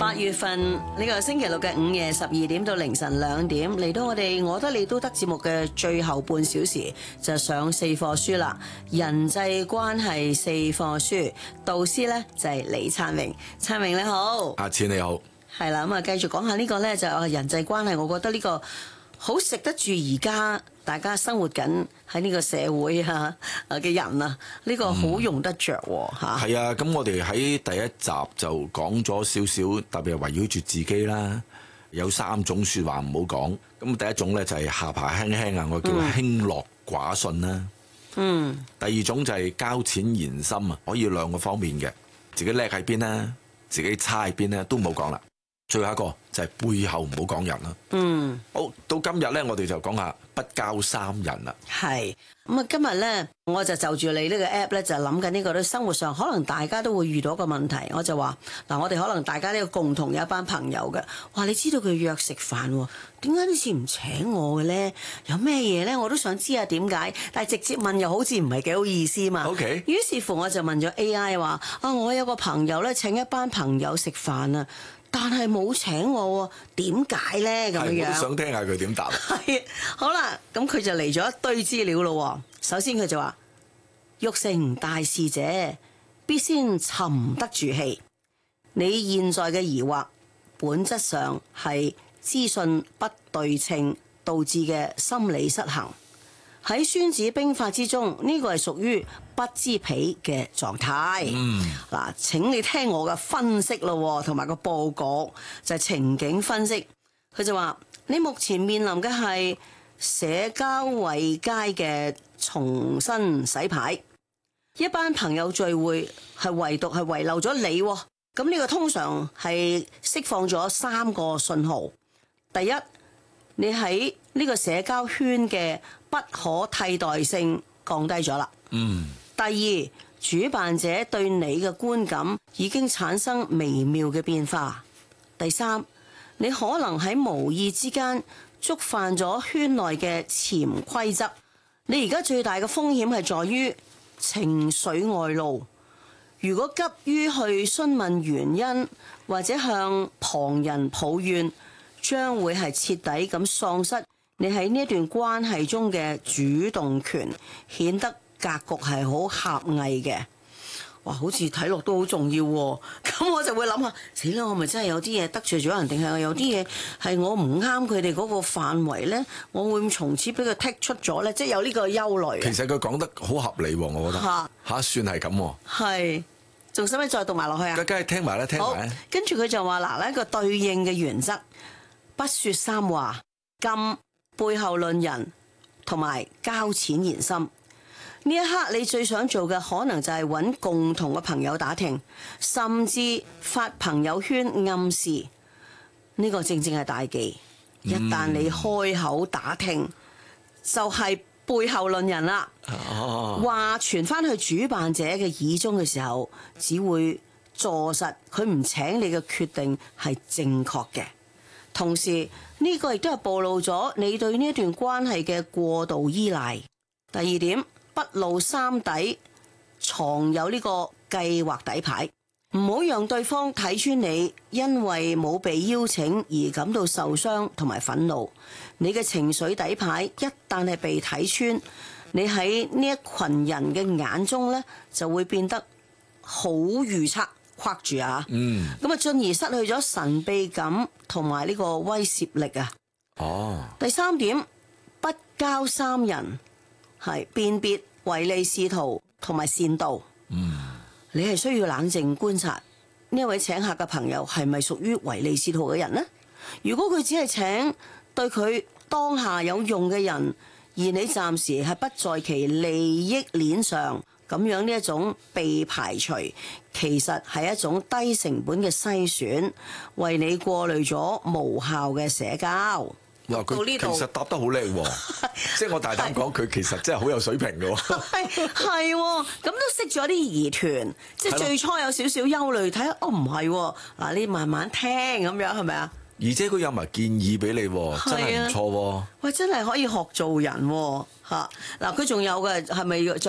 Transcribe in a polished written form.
8月份呢個星期六嘅午夜12點到凌晨2點，嚟到我得你都得節目嘅最後半小時，就上4課書啦。人際關係4課書，導師呢就係李燦榮。燦榮你好， 阿千你好， 係啦，咁啊繼續講下呢個呢，就人際關係，我覺得呢個好食得住而家大家生活緊喺呢個社會嘅人啊，呢個好用得着嚇。 係啊，咁我哋喺第一集就講咗少少，特別係圍繞住自己啦。有3種説話唔好講。咁第一種咧就係下巴輕輕啊，我叫輕樂寡信啦。第二種就係交淺言深啊，可以2個方面嘅，自己叻喺邊啦，自己差喺邊咧都唔好講啦。最後一個就係背後唔好講人啦。好，到今日咧，我哋就講下不交3人啦。 係咁啊！今日咧，我就住你呢個 app 咧，就諗緊呢個生活上可能大家都會遇到一個問題。我就話嗱，我哋可能大家呢個共同有一班朋友嘅，哇！你知道佢約食飯喎，點解呢次唔請我嘅咧？有咩嘢咧？我都想知下點解，但係直接問又好似唔係幾好意思嘛。 OK。 於是乎我就問咗 AI 話啊，我有個朋友咧請一班朋友食飯啊。但係冇請我喎，點解咧咁樣？ 我都想聽下佢點答。 係好啦，咁佢就嚟咗一堆資料咯。首先佢就話：欲成大事者，必先沉得住氣。你現在嘅疑惑，本質上係資訊不對稱導致嘅心理失衡。喺《孫子兵法》之中，呢個係屬於不知彼嘅狀態。嗱，請你聽我嘅分析咯，同埋個佈局就係情景分析。佢就話：你目前面臨嘅係社交位階嘅重新洗牌。一班朋友聚會係唯獨係遺漏咗你。咁呢個通常係釋放咗3個信號。第一，你喺呢個社交圈嘅不可替代性降低咗啦。第二，主辦者對你嘅觀感已經產生微妙嘅變化。第三，你可能喺無意之間觸犯咗圈內嘅潛規則。你而家最大嘅風險係在於情緒外露。如果急於去詢問原因或者向旁人抱怨，將會係徹底咁喪失你喺呢一段關係中嘅主動權，顯得格局係好狹隘嘅。哇，好似睇落都好重要喎。咁我就會諗下，死啦！我咪真係有啲嘢得罪咗人，定係有啲嘢係我唔啱佢哋嗰個範圍呢？我會從此俾佢剔出咗呢？即係有呢個憂慮。 其實佢講得好合理喎，我覺得嚇算係咁。係， 仲使唔使再讀埋落去啊？ 梗係聽埋啦，聽埋。跟住佢就話嗱，呢一個對應嘅原則。不說3話，禁背後論人，同埋交淺言深。呢一刻你最想做嘅可能就係揾共同嘅朋友打聽，甚至發朋友圈暗示。呢個正正係大忌。一旦你開口打聽，就係背後論人啦。話傳翻去主辦者嘅耳中嘅時候，只會坐實佢唔請你嘅決定係正確嘅。同時呢個亦都係暴露咗你對呢一段關係嘅過度依賴。第2點，不露三底，藏有呢個計劃底牌，唔好讓對方睇穿你因為冇被邀請而感到受傷同埋憤怒。你嘅情緒底牌一旦係被睇穿，你喺呢一群人嘅眼中呢，就會變得好預測。框住啊！咁啊，進而失去咗神秘感同埋呢個威懾力啊！第3點，不交3人，係辨別唯利是圖同埋善妒。你係需要冷靜觀察呢一位請客嘅朋友係咪屬於唯利是圖嘅人呢？如果佢只係請對佢當下有用嘅人，而你暫時係不在其利益鏈上。咁樣呢一種被排除，其實係一種低成本嘅篩選，為你過濾咗無效嘅社交。 哇！佢其實答得好叻喎，即係我大膽講，佢其實真係好有水平嘅喎。 係喎，咁都識咗啲疑團，即係最初有少少憂慮，睇下唔係喎，嗱你慢慢聽咁樣係咪啊？ 而且佢有埋建議俾你喎，真係唔錯喎。 喂，真係可以學做人喎嚇！嗱，佢仲有嘅係咪？